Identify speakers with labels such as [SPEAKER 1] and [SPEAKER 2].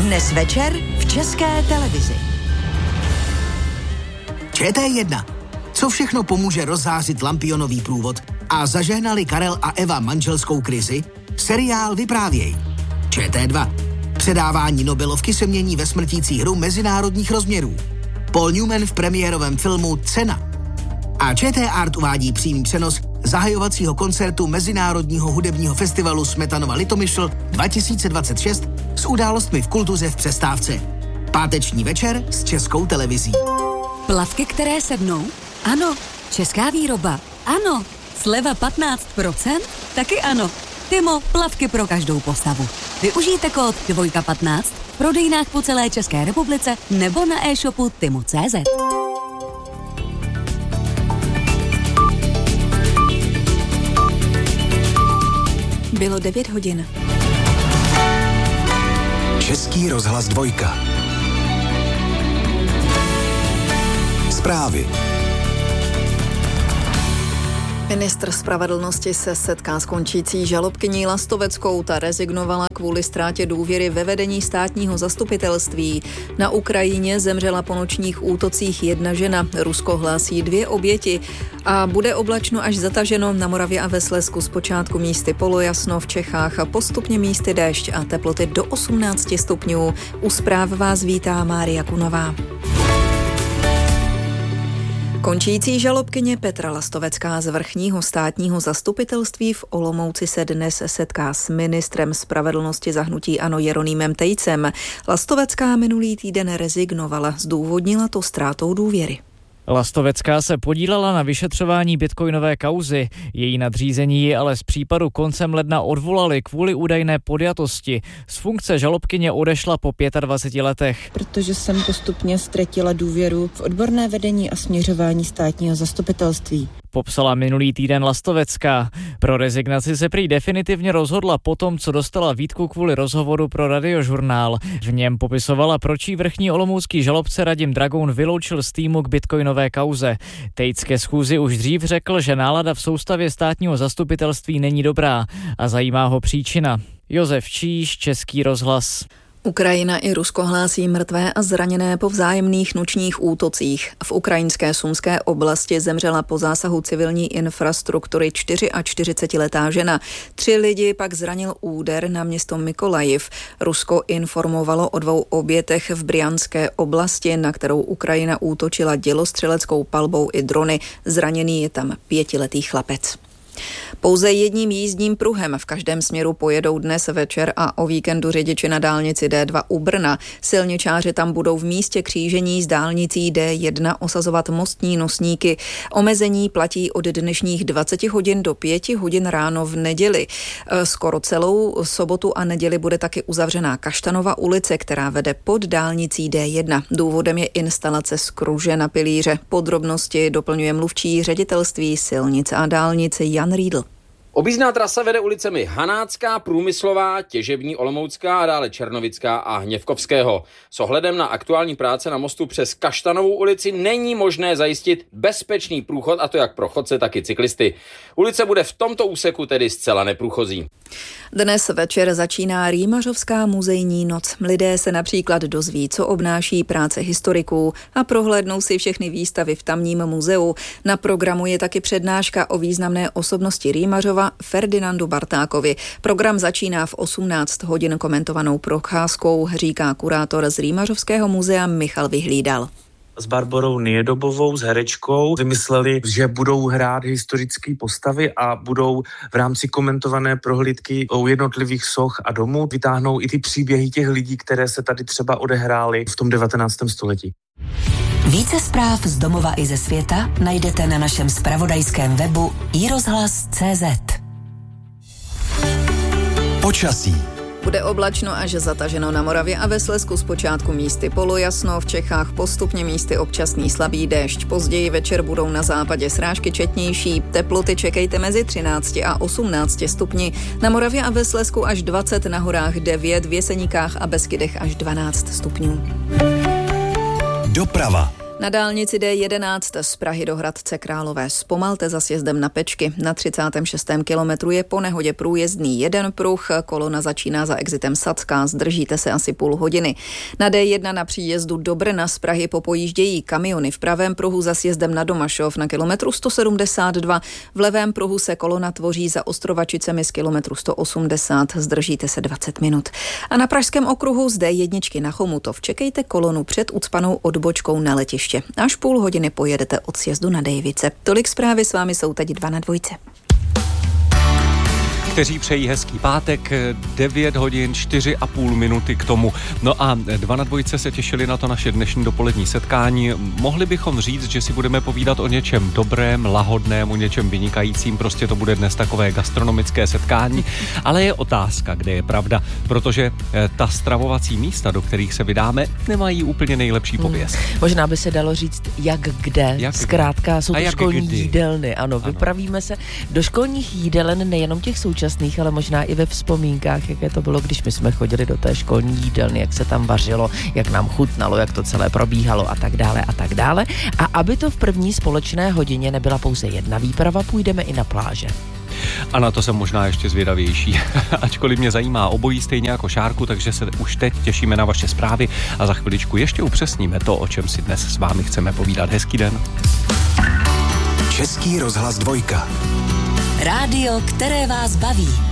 [SPEAKER 1] Dnes večer v České televizi.
[SPEAKER 2] ČT1. Co všechno pomůže rozzářit lampionový průvod a zažehnali Karel a Eva manželskou krizi? Seriál Vyprávěj. ČT2. Předávání Nobelovky se mění ve smrtící hru mezinárodních rozměrů. Paul Newman v premiérovém filmu Cena. A ČT Art uvádí přímý přenos zahajovacího koncertu Mezinárodního hudebního festivalu Smetanova Litomyšl 2026 s událostmi v kultuře v přestávce. Páteční večer s Českou televizí.
[SPEAKER 3] Plavky, které sednou? Ano. Česká výroba? Ano. Sleva 15%? Taky ano. Tymo, plavky pro každou postavu. Využijte kód 215 v prodejnách po celé České republice nebo na e-shopu tymo.cz. Bylo 9 hodin.
[SPEAKER 4] Český rozhlas 2. Zprávy.
[SPEAKER 5] Ministr spravedlnosti se setká s končící žalobkyní Lastoveckou. Ta rezignovala kvůli ztrátě důvěry ve vedení státního zastupitelství. Na Ukrajině zemřela po nočních útocích jedna žena. Rusko hlásí 2 oběti. A bude oblačno až zataženo na Moravě a ve Slezsku. Zpočátku místy polojasno, v Čechách a postupně místy déšť a teploty do 18 stupňů. U zpráv vás vítá Mária Kunová. Končící žalobkyně Petra Lastovecká z vrchního státního zastupitelství v Olomouci se dnes setká s ministrem spravedlnosti za hnutí ANO Jeronýmem Tejcem. Lastovecká minulý týden rezignovala, zdůvodnila to ztrátou důvěry.
[SPEAKER 6] Lastovecká se podílela na vyšetřování bitcoinové kauzy. Její nadřízení ji ale z případu koncem ledna odvolali kvůli údajné podjatosti. Z funkce žalobkyně odešla po 25 letech.
[SPEAKER 7] Protože jsem postupně ztratila důvěru v odborné vedení a směřování státního zastupitelství.
[SPEAKER 6] Popsala minulý týden Lastovecká. Pro rezignaci se prý definitivně rozhodla potom, co dostala výtku kvůli rozhovoru pro Radiožurnál. V něm popisovala, proč jí vrchní olomoucký žalobce Radim Dragoun vyloučil z týmu k bitcoinové kauze. Tejc ke schůzi už dřív řekl, že nálada v soustavě státního zastupitelství není dobrá a zajímá ho příčina. Josef Číš, Český rozhlas.
[SPEAKER 5] Ukrajina i Rusko hlásí mrtvé a zraněné po vzájemných nočních útocích. V ukrajinské Sumské oblasti zemřela po zásahu civilní infrastruktury 44letá žena. 3 lidi pak zranil úder na město Mykolajiv. Rusko informovalo o 2 obětech v Bryanské oblasti, na kterou Ukrajina útočila dělostřeleckou palbou i drony. Zraněný je tam 5letý chlapec. Pouze jedním jízdním pruhem v každém směru pojedou dnes večer a o víkendu řidiči na dálnici D2 u Brna. Silničáři tam budou v místě křížení s dálnicí D1 osazovat mostní nosníky. Omezení platí od dnešních 20 hodin do 5 hodin ráno v neděli. Skoro celou sobotu a neděli bude taky uzavřená Kaštanova ulice, která vede pod dálnicí D1. Důvodem je instalace skruže na pilíře. Podrobnosti doplňuje mluvčí ředitelství silnic a dálnice Jan Riedl.
[SPEAKER 8] Objízdná trasa vede ulicemi Hanácká, Průmyslová, Těžební, Olomoucká a dále Černovická a Hněvkovského. S ohledem na aktuální práce na mostu přes Kaštanovou ulici není možné zajistit bezpečný průchod, a to jak pro chodce, tak i cyklisty. Ulice bude v tomto úseku tedy zcela neprůchozí.
[SPEAKER 5] Dnes večer začíná Rýmařovská muzejní noc. Lidé se například dozví, co obnáší práce historiků a prohlédnou si všechny výstavy v tamním muzeu. Na programu je taky přednáška o významné osobnosti Rýmařova Ferdinandu Bartákovi. Program začíná v 18 hodin komentovanou procházkou, říká kurátor z Rýmařovského muzea Michal Vyhlídal.
[SPEAKER 9] S Barborou Niedobovou, s herečkou, vymysleli, že budou hrát historické postavy a budou v rámci komentované prohlídky o jednotlivých soch a domů vytáhnou i ty příběhy těch lidí, které se tady třeba odehrály v tom 19. století.
[SPEAKER 1] Více zpráv z domova i ze světa najdete na našem zpravodajském webu iRozhlas.cz.
[SPEAKER 4] Počasí.
[SPEAKER 5] Bude oblačno až zataženo na Moravě a ve Slezsku, zpočátku místy polojasno, v Čechách postupně místy občasný slabý déšť. Později večer budou na západě srážky četnější. Teploty čekejte mezi 13 a 18 stupni. Na Moravě a ve Slezsku až 20, na horách 9, v Jeseníkách a Beskydech až 12 stupňů.
[SPEAKER 4] Doprava.
[SPEAKER 5] Na dálnici D11 z Prahy do Hradce Králové zpomalte za sjezdem na Pečky. Na 36. kilometru je po nehodě průjezdný jeden pruh, kolona začíná za exitem Sacká, zdržíte se asi půl hodiny. Na D1 na příjezdu do Brna z Prahy popojíždějí kamiony v pravém pruhu za sjezdem na Domašov na kilometru 172, v levém pruhu se kolona tvoří za Ostrovačicemi z kilometru 180, zdržíte se 20 minut. A na pražském okruhu z D1 na Chomutov čekejte kolonu před ucpanou odbočkou na letiště. Až půl hodiny pojedete od sjezdu na Dejvice. Tolik zprávy, s vámi jsou teď 2 na 2.
[SPEAKER 10] Kteří přejí hezký pátek, 9 hodin 4,5 minuty k tomu. No a 2 na 2 se těšili na to naše dnešní dopolední setkání. Mohli bychom říct, že si budeme povídat o něčem dobrém, lahodném, o něčem vynikajícím, prostě to bude dnes takové gastronomické setkání, ale je otázka, kde je pravda, protože ta stravovací místa, do kterých se vydáme, nemají úplně nejlepší pověst.
[SPEAKER 11] Možná by se dalo říct, jak kde. Zkrátka jsou to školní jídelny. Ano, vypravíme se do školních jídelen, nejenom těch současných, ale možná i ve vzpomínkách, jaké to bylo, když my jsme chodili do té školní jídelny, jak se tam vařilo, jak nám chutnalo, jak to celé probíhalo a tak dále a tak dále. A aby to v první společné hodině nebyla pouze jedna výprava, půjdeme i na pláže.
[SPEAKER 10] A na to jsem možná ještě zvědavější. Ačkoliv mě zajímá obojí stejně jako Šárku, takže se už teď těšíme na vaše zprávy a za chviličku ještě upřesníme to, o čem si dnes s vámi chceme povídat. Hezký den.
[SPEAKER 4] Český rozhlas 2.
[SPEAKER 1] Rádio, které vás baví.